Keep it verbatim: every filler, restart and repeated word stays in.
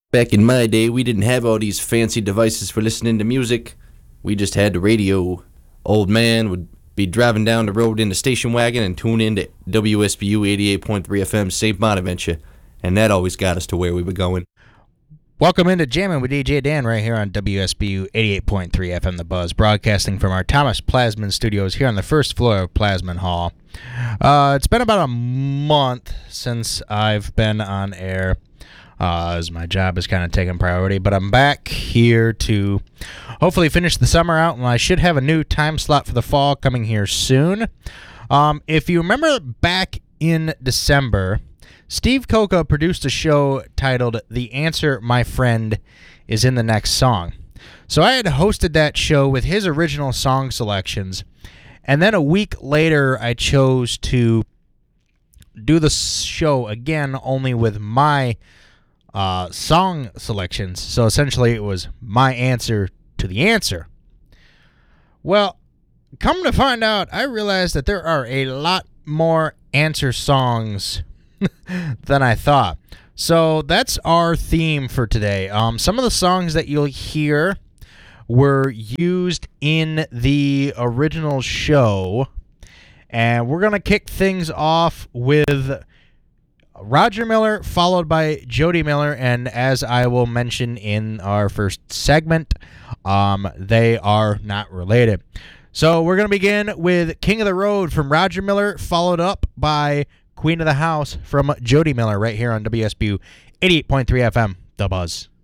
Back in my day, we didn't have all these fancy devices for listening to music. We just had the radio. Old man would be driving down the road in the station wagon and tune in to W S B U eighty-eight point three F M Saint Bonaventure, and that always got us to where we were going. Welcome into Jammin' with D J Dan right here on W S B U eighty-eight point three F M The Buzz, broadcasting from our Thomas Plasman studios here on the first floor of Plasman Hall. Uh, it's been about a month since I've been on air, uh, as my job is kind of taking priority, but I'm back here to hopefully finish the summer out, and I should have a new time slot for the fall coming here soon. Um, if you remember back in December, Steve Coca produced a show titled The Answer, My Friend, Is in the Next Song. So I had hosted that show with his original song selections, and then a week later I chose to do the show again only with my uh, song selections. So essentially it was my answer to the answer. Well, come to find out, I realized that there are a lot more answer songs than I thought. So that's our theme for today. Um, some of the songs that you'll hear were used in the original show, and we're going to kick things off with Roger Miller, followed by Jody Miller, and as I will mention in our first segment, um, they are not related. So we're going to begin with King of the Road from Roger Miller, followed up by Queen of the House from Jody Miller right here on W S B U eighty-eight point three F M, The Buzz.